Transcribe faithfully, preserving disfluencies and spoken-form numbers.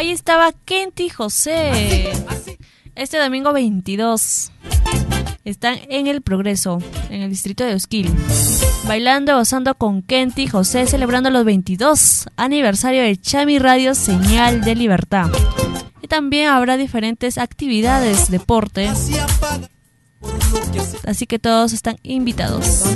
Ahí estaba Kenty José. Este domingo veintidós están en El Progreso, en el distrito de Osquil, bailando, gozando con Kenty José, celebrando los veintidós aniversario de Chami Radio Señal de Libertad. Y también habrá diferentes actividades, deporte, así que todos están invitados.